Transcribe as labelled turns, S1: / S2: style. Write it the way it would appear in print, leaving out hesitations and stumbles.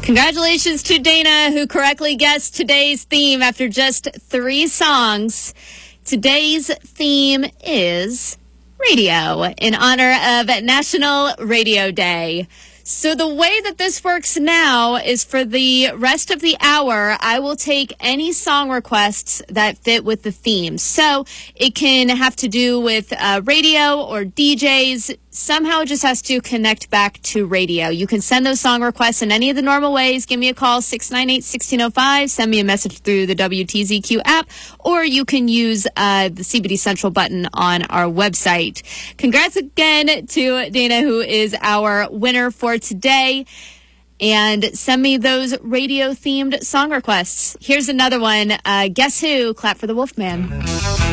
S1: Congratulations to Dana, who correctly guessed today's theme after just 3 songs. Today's theme is radio in honor of National Radio Day. So the way that this works now is for the rest of the hour, I will take any song requests that fit with the theme. So it can have to do with radio or DJs. Somehow it just has to connect back to radio. You can send those song requests in any of the normal ways. Give me a call, 698-1605. Send me a message through the WTZQ app, or you can use the CBD Central button on our website. Congrats again to Dana, who is our winner for today. And send me those radio-themed song requests. Here's another one. Guess Who? Clap for the Wolfman.